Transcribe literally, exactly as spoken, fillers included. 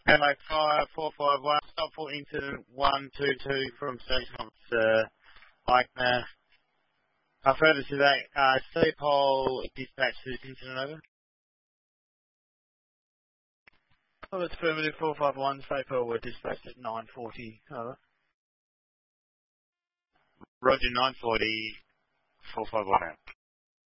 Hello, fire four five one, stop for incident one two two from Station Officer Eichner. Uh, further to that, uh, C-Pole dispatch to this incident, over. Oh, that's affirmative four five one, C-Pole were dispatched at nine forty, over. Roger, nine forty, four five one out.